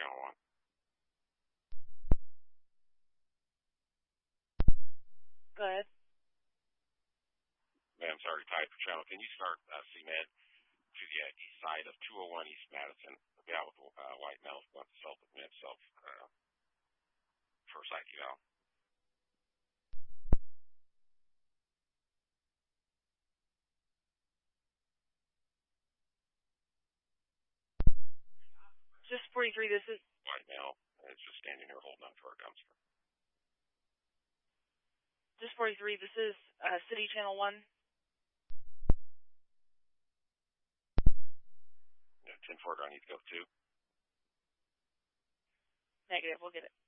Channel 1. Go ahead. Ma'am, sorry, tied for channel. Can you start CMed to the east side of 201 East Madison? The gal with white male wants to self-admit for site eval. Just 43, this is... White male. It's just standing here holding on to our dumpster. Just 43, this is City Channel 1. 10-4, do I need to go too? Negative, we'll get it.